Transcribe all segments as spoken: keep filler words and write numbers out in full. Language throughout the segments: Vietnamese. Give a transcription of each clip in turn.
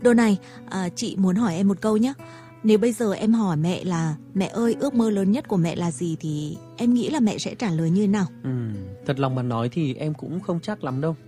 Đô này, à, chị muốn hỏi em một câu nhé. Nếu bây giờ em hỏi mẹ là mẹ ơi ước mơ lớn nhất của mẹ là gì thì em nghĩ là mẹ sẽ trả lời như thế nào? Ừ, thật lòng mà nói thì em cũng không chắc lắm đâu.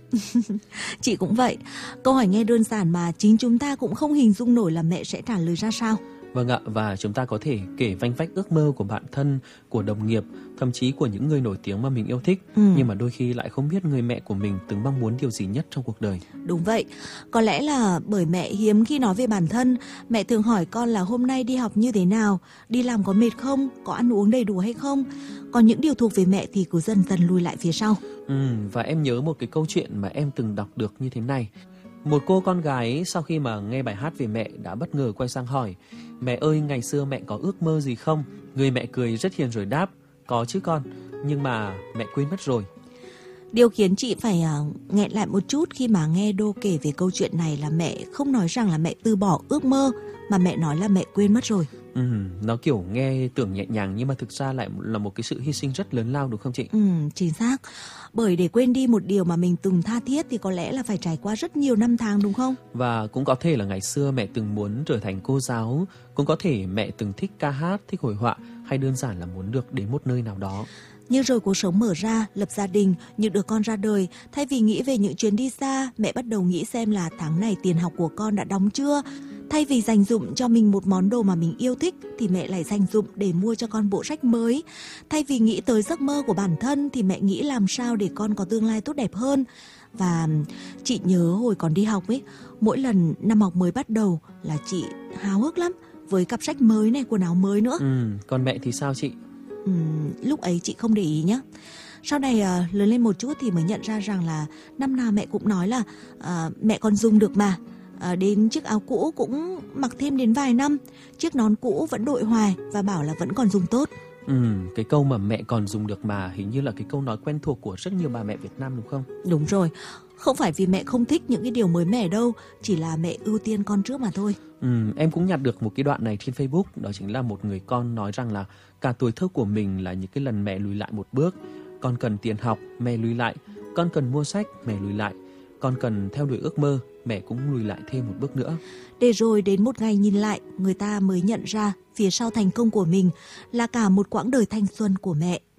Chị cũng vậy. Câu hỏi nghe đơn giản mà chính chúng ta cũng không hình dung nổi là mẹ sẽ trả lời ra sao. Vâng ạ, và chúng ta có thể kể vanh vách ước mơ của bạn thân, của đồng nghiệp, thậm chí của những người nổi tiếng mà mình yêu thích. Ừ. Nhưng mà đôi khi lại không biết người mẹ của mình từng mong muốn điều gì nhất trong cuộc đời. Đúng vậy. Có lẽ là bởi mẹ hiếm khi nói về bản thân. Mẹ thường hỏi con là hôm nay đi học như thế nào, đi làm có mệt không, có ăn uống đầy đủ hay không. Còn những điều thuộc về mẹ thì cứ dần dần lùi lại phía sau. Ừ, và em nhớ một cái câu chuyện mà em từng đọc được như thế này. Một cô con gái sau khi mà nghe bài hát về mẹ đã bất ngờ quay sang hỏi: mẹ ơi, ngày xưa mẹ có ước mơ gì không? Người mẹ cười rất hiền rồi đáp: có chứ con, nhưng mà mẹ quên mất rồi. Điều khiến chị phải uh, nghẹn lại một chút khi mà nghe Đô kể về câu chuyện này là mẹ không nói rằng là mẹ từ bỏ ước mơ, mà mẹ nói là mẹ quên mất rồi. Ừ, nó kiểu nghe tưởng nhẹ nhàng nhưng mà thực ra lại là một cái sự hy sinh rất lớn lao, đúng không chị? Ừ, chính xác. Bởi để quên đi một điều mà mình từng tha thiết thì có lẽ là phải trải qua rất nhiều năm tháng, đúng không? Và cũng có thể là ngày xưa mẹ từng muốn trở thành cô giáo, cũng có thể mẹ từng thích ca hát, thích hội họa, hay đơn giản là muốn được đến một nơi nào đó. Nhưng rồi cuộc sống mở ra, lập gia đình, những đứa con ra đời. Thay vì nghĩ về những chuyến đi xa, mẹ bắt đầu nghĩ xem là tháng này tiền học của con đã đóng chưa. Thay vì dành dụm cho mình một món đồ mà mình yêu thích thì mẹ lại dành dụm để mua cho con bộ sách mới. Thay vì nghĩ tới giấc mơ của bản thân thì mẹ nghĩ làm sao để con có tương lai tốt đẹp hơn. Và chị nhớ hồi còn đi học ấy, mỗi lần năm học mới bắt đầu là chị háo hức lắm, với cặp sách mới này, quần áo mới nữa. Ừ, còn mẹ thì sao chị? Ừ, lúc ấy chị không để ý nhá. Sau này à, lớn lên một chút thì mới nhận ra rằng là năm nào mẹ cũng nói là à, mẹ còn dùng được mà. À, đến chiếc áo cũ cũng mặc thêm đến vài năm, chiếc nón cũ vẫn đội hoài và bảo là vẫn còn dùng tốt. Ừ, cái câu mà mẹ còn dùng được mà hình như là cái câu nói quen thuộc của rất nhiều bà mẹ Việt Nam, đúng không? Đúng rồi. Không phải vì mẹ không thích những cái điều mới mẻ đâu, chỉ là mẹ ưu tiên con trước mà thôi. Ừ, em cũng nhặt được một cái đoạn này trên Facebook. Đó chính là một người con nói rằng là cả tuổi thơ của mình là những cái lần mẹ lùi lại một bước. Con cần tiền học, mẹ lùi lại. Con cần mua sách, mẹ lùi lại. Con cần theo đuổi ước mơ, mẹ cũng lùi lại thêm một bước nữa. Để rồi đến một ngày nhìn lại, người ta mới nhận ra phía sau thành công của mình là cả một quãng đời thanh xuân của mẹ.